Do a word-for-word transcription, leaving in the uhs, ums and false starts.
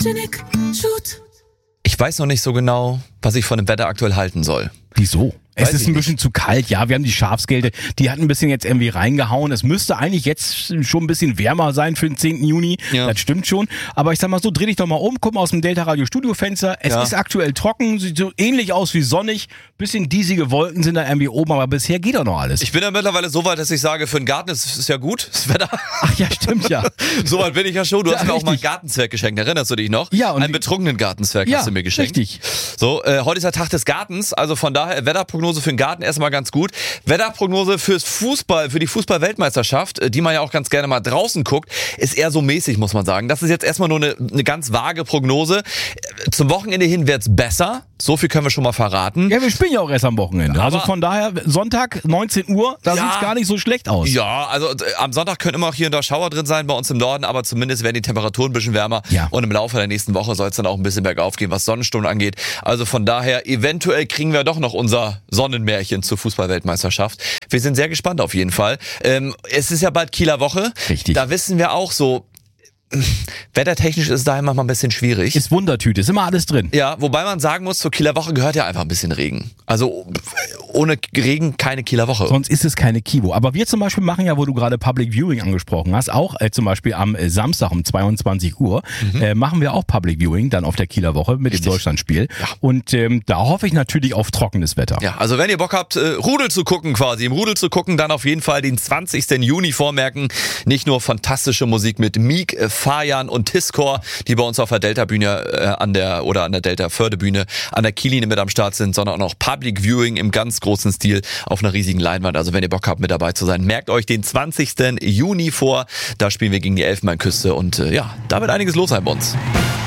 Janik, shoot. Ich weiß noch nicht so genau, was ich von dem Wetter aktuell halten soll. Wieso? Weiß Es ist ich ein bisschen zu kalt, ja, wir haben die Schafskälte, die hat ein bisschen jetzt irgendwie reingehauen. Es müsste eigentlich jetzt schon ein bisschen wärmer sein für den zehnten Juni, Ja. das stimmt schon. Aber ich sag mal so, dreh dich doch mal um, guck mal aus dem Delta Radio Studiofenster. Es Ja. ist aktuell trocken, sieht so ähnlich aus wie sonnig. Bisschen diesige Wolken sind da irgendwie oben, aber bisher geht doch noch alles. Ich bin ja mittlerweile so weit, dass ich sage, für einen Garten ist es ja gut, das Wetter. Ach ja, stimmt ja. So weit bin ich ja schon. Du Ja, hast mir auch mal einen richtig. Gartenzwerg geschenkt, erinnerst du dich noch? Ja, und einen wie- betrunkenen Gartenzwerg Ja, hast du mir geschenkt. richtig. So, äh, heute ist der Tag des Gartens, also von daher Wetterprognose für den Garten erstmal ganz gut. Wetterprognose fürs Fußball, für die Fußball-Weltmeisterschaft, äh, die man ja auch ganz gerne mal draußen guckt, ist eher so mäßig, muss man sagen. Das ist jetzt erstmal nur eine, eine ganz vage Prognose. Äh, Zum Wochenende hin wird's besser, so viel können wir schon mal verraten. Ja, wir spielen ja auch erst am Wochenende. Also Aber- von daher, Sonntag, neunzehn Uhr, da Ja. sieht's gar nicht so schlecht aus. Ja, also äh, am Sonntag können immer auch hier und da Schauer drin sein bei uns im Norden, aber zumindest werden die Temperaturen ein bisschen wärmer. Ja. Und im Laufe der nächsten Woche soll es dann auch ein bisschen bergauf gehen, was Sonnenstunden angeht. Also von daher, eventuell kriegen wir doch noch unser Sonnenmärchen zur Fußball-Weltmeisterschaft. Wir sind sehr gespannt auf jeden Fall. Ähm, es ist ja bald Kieler Woche. Richtig. Da wissen wir auch so, wettertechnisch ist es daher manchmal ein bisschen schwierig. Ist Wundertüte, ist immer alles drin. Ja, wobei man sagen muss, zur Kieler Woche gehört ja einfach ein bisschen Regen. Also ohne Regen keine Kieler Woche. Sonst ist es keine Kivo. Aber wir zum Beispiel machen ja, wo du gerade Public Viewing angesprochen hast, auch äh, zum Beispiel am äh, Samstag um zweiundzwanzig Uhr äh, machen wir auch Public Viewing dann auf der Kieler Woche mit Richtig. dem Deutschlandspiel. Ja. Und ähm, da hoffe ich natürlich auf trockenes Wetter. Ja, also wenn ihr Bock habt, äh, Rudel zu gucken quasi, im Rudel zu gucken, dann auf jeden Fall den zwanzigsten Juni vormerken. Nicht nur fantastische Musik mit Meek, äh, Fajan und Tiscore, die bei uns auf der Delta-Bühne äh, an der oder an der Delta-Förde-Bühne an der Kiellinie mit am Start sind, sondern auch noch Public Viewing im ganz großen Stil auf einer riesigen Leinwand. Also wenn ihr Bock habt, mit dabei zu sein, merkt euch den zwanzigsten Juni vor. Da spielen wir gegen die Elfenbeinküste und äh, ja, da wird einiges los sein bei uns.